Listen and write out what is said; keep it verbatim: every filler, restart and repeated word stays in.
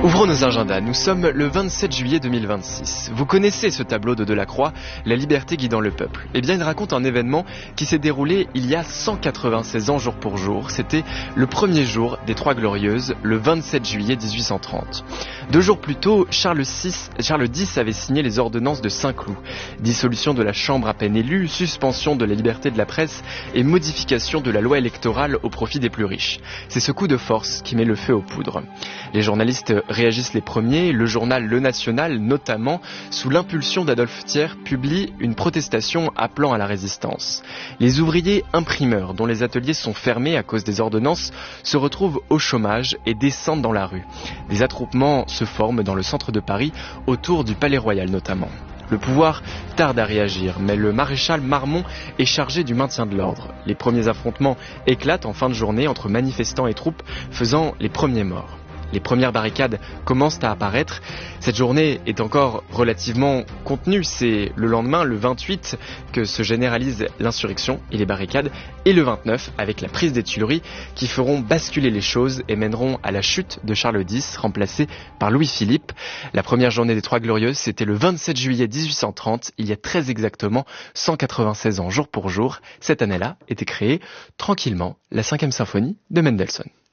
Ouvrons nos agendas, nous sommes le vingt-sept juillet deux mille vingt-six. Vous connaissez ce tableau de Delacroix, La liberté guidant le peuple. Eh bien, il raconte un événement qui s'est déroulé il y a cent quatre-vingt-seize ans jour pour jour. C'était le premier jour des Trois Glorieuses, le vingt-sept juillet mille huit cent trente. Deux jours plus tôt, Charles six, Charles dix avait signé les ordonnances de Saint-Cloud. Dissolution de la Chambre à peine élue, suspension de la liberté de la presse et modification de la loi électorale au profit des plus riches. C'est ce coup de force qui met le feu aux poudres. Les journalistes réagissent les premiers. Le journal Le National, notamment, sous l'impulsion d'Adolphe Thiers, publie une protestation appelant à la résistance. Les ouvriers imprimeurs, dont les ateliers sont fermés à cause des ordonnances, se retrouvent au chômage et descendent dans la rue. Des attroupements se forment dans le centre de Paris, autour du Palais Royal notamment. Le pouvoir tarde à réagir, mais le maréchal Marmont est chargé du maintien de l'ordre. Les premiers affrontements éclatent en fin de journée entre manifestants et troupes, faisant les premiers morts. Les premières barricades commencent à apparaître. Cette journée est encore relativement contenue. C'est le lendemain, le vingt-huit, que se généralise l'insurrection et les barricades. Et le vingt-neuf, avec la prise des Tuileries, qui feront basculer les choses et mèneront à la chute de Charles dix, remplacé par Louis-Philippe. La première journée des Trois Glorieuses, c'était le vingt-sept juillet mille huit cent trente, il y a très exactement cent quatre-vingt-seize ans jour pour jour. Cette année-là était créée tranquillement la cinquième symphonie de Mendelssohn.